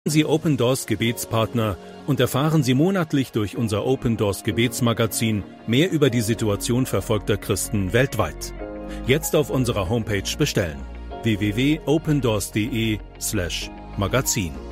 Sie Open Doors Gebetspartner und erfahren Sie monatlich durch unser Open Doors Gebetsmagazin mehr über die Situation verfolgter Christen weltweit. Jetzt auf unserer Homepage bestellen: www.opendoors.de/magazin.